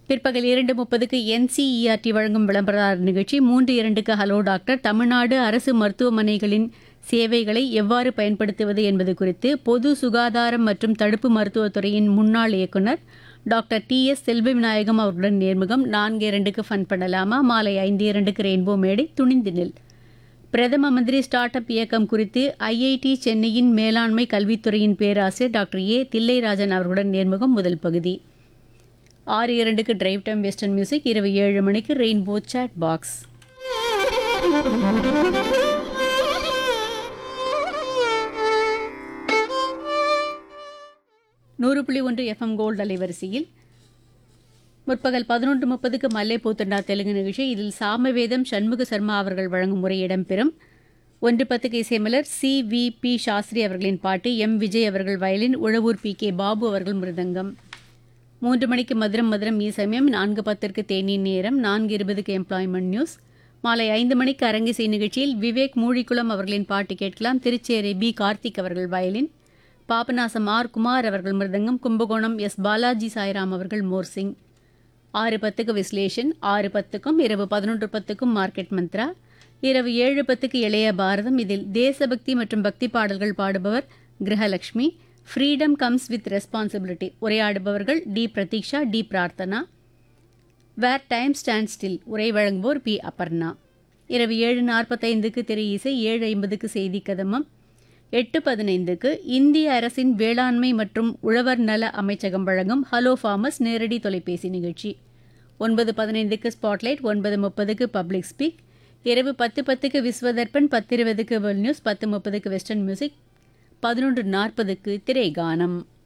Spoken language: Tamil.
பிற்பகல் 2:30க்கு என்சிஇஆர்டி வழங்கும் விளம்பரதாரர் நிகழ்ச்சி. 3:02க்கு ஹலோ டாக்டர். தமிழ்நாடு அரசு மருத்துவமனைகளின் சேவைகளை எவ்வாறு பயன்படுத்துவது என்பது குறித்து பொது சுகாதாரம் மற்றும் தடுப்பு மருத்துவத்துறையின் முன்னாள் இயக்குநர் டாக்டர் டி.எஸ். செல்வவிநாயகம் அவர்களுடன் நேர்முகம். 4:02க்கு ஃபன் பண்ணலாமா. மாலை 5:02க்கு ரெயின்போ மேடை துணிந்து நில். பிரதம மந்திரி ஸ்டார்ட் அப் இயக்கம் குறித்து ஐஐடி சென்னையின் மேலாண்மை கல்வித்துறையின் பேராசிரியர் டாக்டர் ஏ தில்லைராஜன் அவர்களுடன் நேர்முகம் முதல் பகுதி. 6:02க்கு டிரைவ் டைம் வெஸ்டர்ன் மியூசிக். இரவு 7 மணிக்கு rainbow chat box. 100.1 FM gold அலைவரிசையில் முற்பகல் 11:30க்கு மல்லைப்பூத்தண்டா தெலுங்கு நிகழ்ச்சி. இதில் சாமவேதம் சண்முக சர்மா அவர்கள் வழங்கும் முறை இடம்பெறும். 1:10க்கு இசைமலர். சி.வி.பி. சாஸ்திரி அவர்களின் பாட்டு. எம். விஜய் அவர்கள் வயலின். உழவூர் பி.கே. பாபு அவர்கள் மிருதங்கம். 3 மணிக்கு மதுரம் மதுரம் ஈ சமயம். 4:10க்கு தேநீர் நேரம். 4:20க்கு எம்ப்ளாய்மெண்ட் நியூஸ். மாலை 5 மணிக்கு அரங்கிசை நிகழ்ச்சியில் விவேக் மூழிக்குளம் அவர்களின் பாட்டு கேட்கலாம். திருச்சேரை பி. கார்த்திக் அவர்கள் வயலின். பாபநாசம் ஆர். குமார் அவர்கள் மிருதங்கம். கும்பகோணம் எஸ். பாலாஜி சாய்ராம் அவர்கள் மோர்சிங். 6:10க்கு விஸ்லேஷன். 6:10க்கும் இரவு 11:10க்கும் மார்க்கெட் மந்த்ரா. இரவு 7:10க்கு இளைய பாரதம். இதில் தேசபக்தி மற்றும் பக்தி பாடல்கள் பாடுபவர் Grahalakshmi. Freedom comes with responsibility உரையாடுபவர்கள் D. Pratiksha, D. Prarthana. Where time stand still உரை வழங்குவோர் பி. அபர்ணா. இரவு 7:45க்கு திரை இசை. 7:50க்கு செய்தி கதமம். 8:15க்கு இந்திய அரசின் வேளாண்மை மற்றும் உழவர் நல அமைச்சகம் வழங்கும் ஹலோ ஃபார்மர்ஸ் நேரடி தொலைபேசி நிகழ்ச்சி. 9:15க்கு ஸ்பாட்லைட். 9:30க்கு public speak. இரவு 10:10க்கு Vishwa Darpan. 10:20க்கு world news. 10:30க்கு western music. 11:40க்கு திரைகானம்.